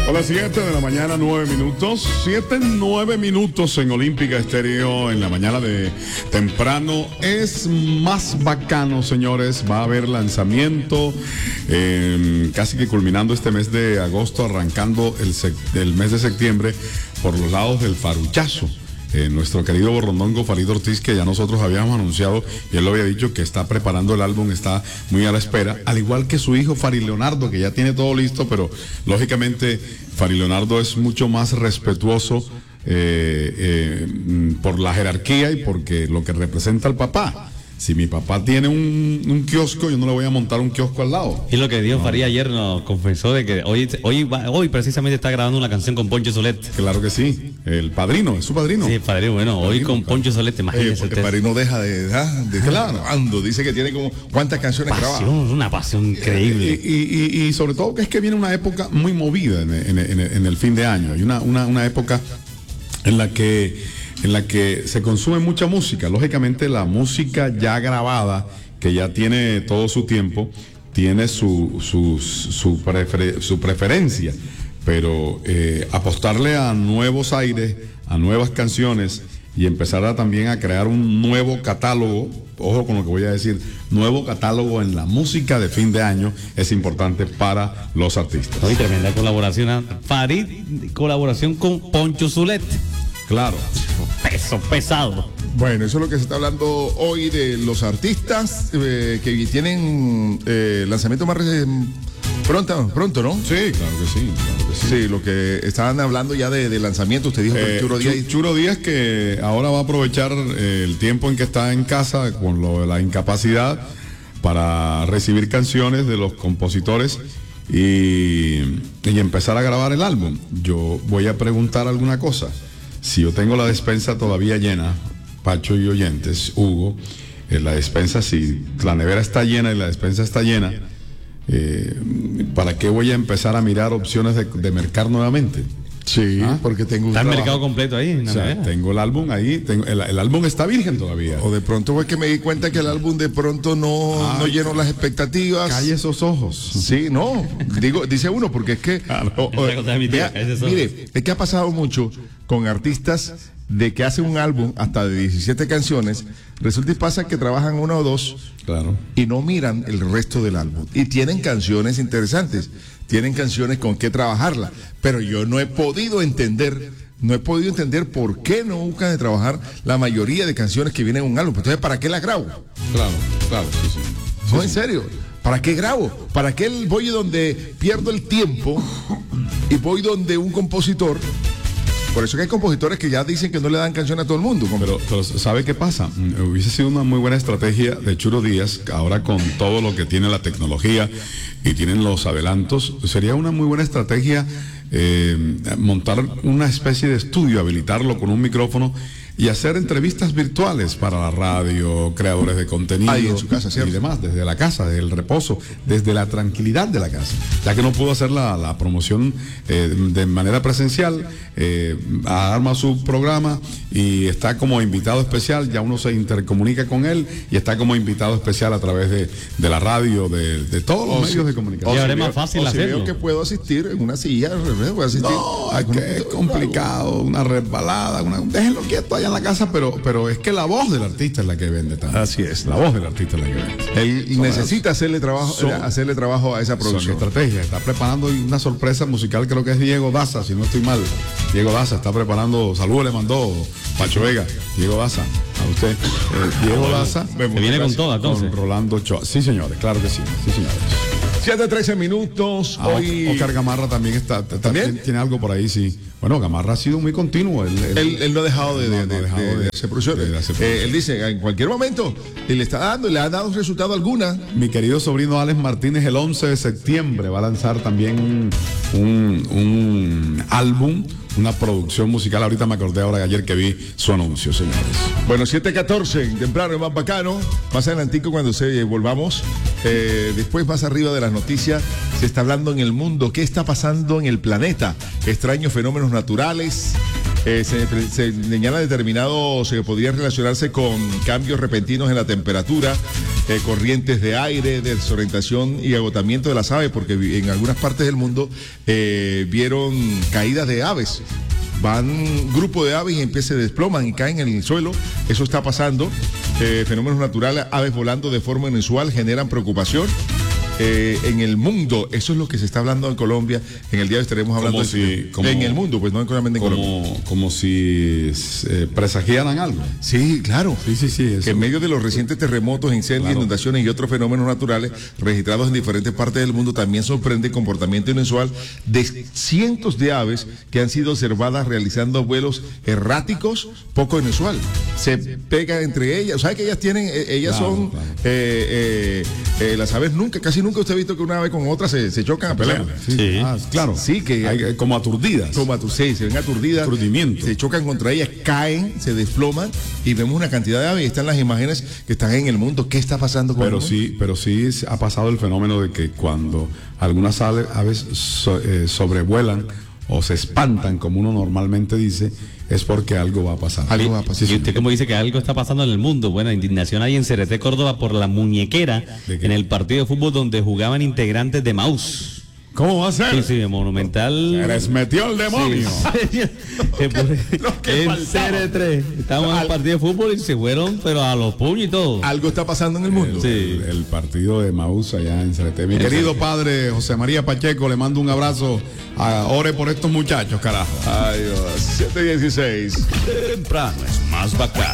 A las 7 de la mañana, 9 minutos. 7, 9 minutos en Olímpica Estéreo en la mañana de temprano. Es más bacano, señores. Va a haber lanzamiento casi que culminando este mes de agosto, arrancando el mes de septiembre por los lados del Faruchazo. Nuestro querido Borrondongo Farid Ortiz, que ya nosotros habíamos anunciado, y él lo había dicho que está preparando el álbum, está muy a la espera, al igual que su hijo Farid Leonardo, que ya tiene todo listo, pero lógicamente Farid Leonardo es mucho más respetuoso por la jerarquía y porque lo que representa al papá. Si mi papá tiene un kiosco, yo no le voy a montar un kiosco al lado. Y lo que dijo Farid ayer nos confesó de que hoy precisamente está grabando una canción con Poncho Solete. Claro que sí, el padrino, es su padrino. Sí, el padrino, bueno, hoy con Poncho Solete, imagínese. Porque el padrino deja de grabando, dice que tiene como cuántas canciones graba. Una pasión increíble. Y sobre todo que es que viene una época muy movida en el fin de año. Hay una época en la que se consume mucha música. Lógicamente la música ya grabada, que ya tiene todo su tiempo, tiene su preferencia, pero apostarle a nuevos aires, a nuevas canciones y empezar también a crear un nuevo catálogo, ojo con lo que voy a decir, nuevo catálogo en la música de fin de año es importante para los artistas. Hoy tremenda colaboración, Farid, colaboración con Poncho Solete. Claro. Peso pesado. Bueno, eso es lo que se está hablando hoy de los artistas que tienen lanzamiento más pronto, ¿no? Sí, claro que sí. Sí, lo que estaban hablando ya de lanzamiento, usted dijo Churo Díaz. Churo Díaz, que ahora va a aprovechar el tiempo en que está en casa con lo de la incapacidad para recibir canciones de los compositores y empezar a grabar el álbum. Yo voy a preguntar alguna cosa. Si yo tengo la despensa todavía llena, Pacho y oyentes, Hugo, la despensa, si la nevera está llena y la despensa está llena, ¿para qué voy a empezar a mirar opciones de mercar nuevamente? Sí, porque tengo está el mercado completo ahí. O sea, tengo el álbum ahí, el álbum está virgen todavía. O de pronto fue que me di cuenta que el álbum de pronto no llenó las expectativas. Calle esos ojos. Sí, no, dice uno, porque es que mire, es que ha pasado mucho con artistas de que hacen un álbum hasta de 17 canciones, resulta y pasa que trabajan una o dos, claro, y no miran el resto del álbum. Y tienen canciones interesantes, tienen canciones con qué trabajarla, pero yo no he podido entender por qué no buscan de trabajar la mayoría de canciones que vienen en un álbum. Entonces, ¿para qué las grabo? Claro, sí. No, en serio, ¿para qué grabo? ¿Para qué voy donde pierdo el tiempo y voy donde un compositor? Por eso que hay compositores que ya dicen que no le dan canción a todo el mundo. Pero ¿sabe qué pasa? Hubiese sido una muy buena estrategia de Churo Díaz, ahora con todo lo que tiene la tecnología y tienen los adelantos, sería una muy buena estrategia montar una especie de estudio, habilitarlo con un micrófono y hacer entrevistas virtuales para la radio, creadores de contenido. Ahí en su casa, ¿cierto? Y demás, desde la casa, desde el reposo, desde la tranquilidad de la casa. Ya que no pudo hacer la promoción de manera presencial, arma su programa y está como invitado especial, ya uno se intercomunica con él y está como invitado especial a través de la radio, de todos los medios de comunicación. Y ahora es más fácil hacerlo. Si veo que puedo asistir en una silla, voy a asistir. No, es que es complicado, una resbalada, déjenlo quieto allá en la casa, pero es que la voz del artista es la que vende tanto. Así es. La voz del artista es la que vende. Él necesita hacerle trabajo a esa producción. Son estrategias. Está preparando una sorpresa musical, creo que es Diego Daza, si no estoy mal. Diego Daza está preparando, saludos le mandó Pacho Vega, Diego Daza, a usted. Diego Daza. Se viene con todo, entonces. Con Rolando Ochoa. Sí, señores, claro que sí. Sí, señores. 7:13 minutos. Hoy Oscar Gamarra también está. ¿También? Tiene algo por ahí, sí. Bueno, Gamarra ha sido muy continuo. Él no ha dejado de hacer producciones. Él dice, en cualquier momento, le ha dado resultado alguna. Mi querido sobrino Alex Martínez, el 11 de septiembre, va a lanzar también un álbum, una producción musical. Ahorita me acordé ahora ayer que vi su anuncio, señores. Bueno, 7:14, temprano, más bacano. Más adelantico cuando volvamos. Después, más arriba de las noticias, se está hablando en el mundo. ¿Qué está pasando en el planeta? Extraños fenómenos naturales. Se señala determinados que podrían relacionarse con cambios repentinos en la temperatura. corrientes de aire, desorientación y agotamiento de las aves, porque en algunas partes del mundo vieron caídas de aves. Van un grupo de aves y se desploman y caen en el suelo. Eso está pasando. Fenómenos naturales, aves volando de forma inusual generan preocupación. En el mundo, eso es lo que se está hablando en Colombia. En el día de hoy estaremos hablando en el mundo, pues no solamente en Colombia. Como si presagiaran algo. Sí, claro. Sí. Que en medio de los recientes terremotos, incendios, inundaciones y otros fenómenos naturales registrados en diferentes partes del mundo, también sorprende el comportamiento inusual de cientos de aves que han sido observadas realizando vuelos erráticos, poco inusual. Se pegan entre ellas. ¿Sabe que ellas tienen, son las aves casi nunca usted ha visto que una ave con otra se chocan a pelear. Sí. Claro. Sí, que hay, como aturdidas. Sí, se ven aturdidas. Aturdimiento. Se chocan contra ellas, caen, se desploman y vemos una cantidad de aves. Y están las imágenes que están en el mundo. ¿Qué está pasando con Pero sí ha pasado el fenómeno de que cuando algunas aves sobrevuelan o se espantan, como uno normalmente dice, es porque algo va a pasar. Algo va a pasar. Y usted como dice que algo está pasando en el mundo. Bueno, indignación hay en Cereté, Córdoba, por la muñequera en el partido de fútbol donde jugaban integrantes de Maús. ¿Cómo va a ser? Sí, Monumental. Se les metió el demonio. Sí. En CR3. Estábamos en el partido de fútbol y se fueron, pero a los puños y todo. Algo está pasando en el mundo. Sí. El partido de Maús allá en CRT. Mi querido padre José María Pacheco, le mando un abrazo. Ore por estos muchachos, carajo. Ay, Dios. 7:16. Temprano es más bacano.